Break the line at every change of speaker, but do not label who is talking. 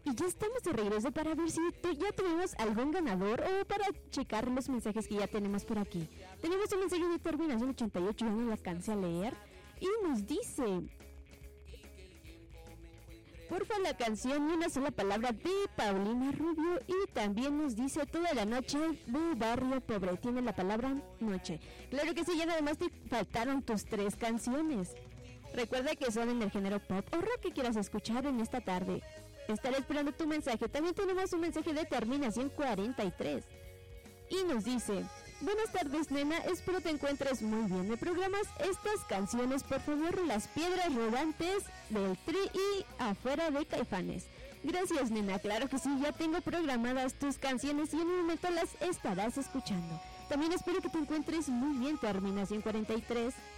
Y ya estamos de regreso para ver si ya tenemos algún ganador o para checar los mensajes que ya tenemos por aquí. Tenemos un mensaje de terminación 88, ya no lo alcancé a leer. Y nos dice: porfa, la canción y una sola palabra de Paulina Rubio. Y también nos dice toda la noche de Barrio Pobre. Tiene la palabra noche. Claro que sí, ya nada más te faltaron tus 3 canciones. Recuerda que son en el género pop o rock que quieras escuchar en esta tarde. Estaré esperando tu mensaje. También tenemos un mensaje de terminación 43. Y nos dice: buenas tardes, nena, espero te encuentres muy bien. ¿Me programas estas canciones, por favor? Las piedras rodantes del Tri y Afuera de Caifanes. Gracias, nena, claro que sí, ya tengo programadas tus canciones y en un momento las estarás escuchando. También espero que te encuentres muy bien, terminación 43.